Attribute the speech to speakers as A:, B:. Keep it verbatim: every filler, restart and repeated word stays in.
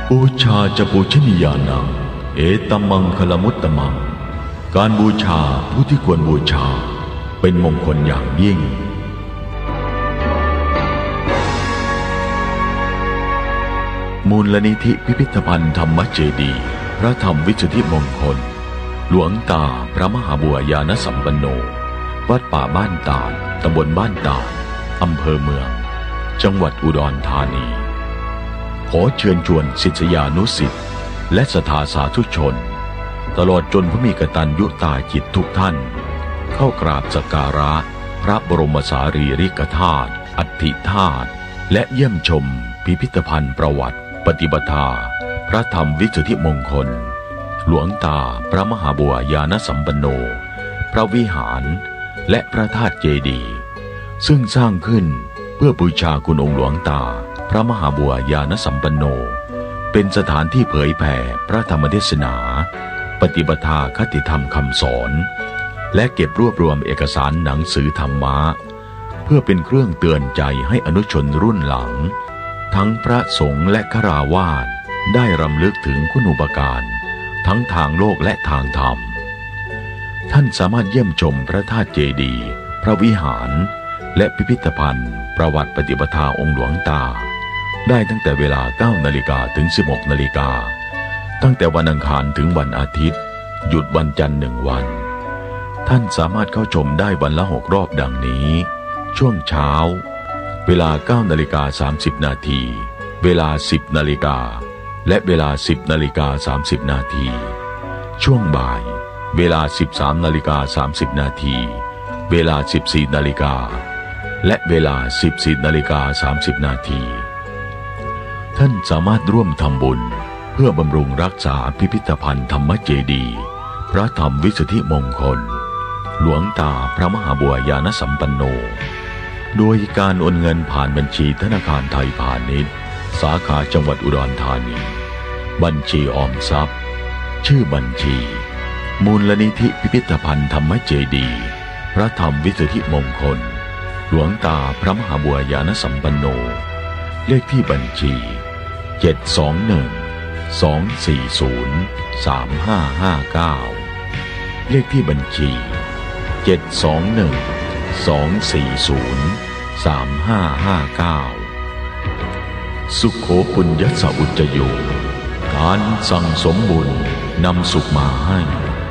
A: บูชาจะปูชนียานังเอตัมมังคลมุตตมังการบูชาผู้ที่ควรบูชาเป็นมงคลอย่างยิ่งมูลนิธิพิพิธภัณฑ์ธรรมเจดีย์พระธรรมวิสุทธิมงคลหลวงตาพระมหาบัวยานสัมปันโนวัดป่าบ้านตาดตำบลบ้านตาดอำเภอเมืองจังหวัดอุดรธานีขอเชิญชวนศิษยานุศิษย์และศรัทธาสาธุชนตลอดจนผู้มีกตัญญูตาจิตทุกท่านเข้ากราบสักการะพระบรมสารีริกธาตุอัฐิธาตุและเยี่ยมชมพิพิธภัณฑ์ประวัติปฏิปทาพระธรรมวิสุทธิมงคลหลวงตาพระมหาบัวยานสัมปันโนพระวิหารและพระธาตุเจดีย์ซึ่งสร้างขึ้นเพื่อบูชาคุณองค์หลวงตาพระมหาบัวยานสัมปันโนเป็นสถานที่เผยแผ่พระธรรมเทศนาปฏิปทาคติธรรมคำสอนและเก็บรวบรวมเอกสารหนังสือธรรมะเพื่อเป็นเครื่องเตือนใจให้อนุชนรุ่นหลังทั้งพระสงฆ์และฆราวาสได้รำลึกถึงคุณูปการทั้งทางโลกและทางธรรมท่านสามารถเยี่ยมชมพระธาตุเจดีย์พระวิหารและพิพิธภัณฑ์ประวัติปฏิปทาองค์หลวงตาได้ตั้งแต่เวลา เก้านาฬิกา ถึง สิบหกนาฬิกาตั้งแต่วันอังคารถึงวันอาทิตย์หยุดวันจันทร์หนึ่งวันท่านสามารถเข้าชมได้วันละหกรอบดังนี้ช่วงเช้าเวลา เก้านาฬิกาสามสิบนาทีเวลา สิบนาฬิกาและเวลา สิบนาฬิกาสามสิบนาทีช่วงบ่ายเวลา สิบสามนาฬิกาสามสิบนาทีเวลา สิบสี่นาฬิกาและเวลา สิบสี่นาฬิกาสามสิบนาทีท่านสามารถร่วมทำบุญเพื่อบำรุงรักษาพิพิธภัณฑ์ธรรมเจดีย์พระธรรมวิสุทธิมงคลหลวงตาพระมหาบัวยานสัมปันโนโดยการโอนเงินผ่านบัญชีธนาคารไทยพาณิชย์สาขาจังหวัดอุดรธานีบัญชีออมทรัพย์ชื่อบัญชีมูลนิธิพิพิธภัณฑ์ธรรมเจดีย์พระธรรมวิสุทธิมงคลหลวงตาพระมหาบัวยานสัมปันโนเลขที่บัญชีเจ็ด สอง หนึ่ง สอง สี่ ศูนย์ สาม ห้า ห้า เก้าเลขที่บัญชีเจ็ด สอง หนึ่ง สอง สี่ ศูนย์ สาม ห้า ห้า เก้าสุขโขปุญญสอุจจโยการสั่งสมบุญนำสุขมาให้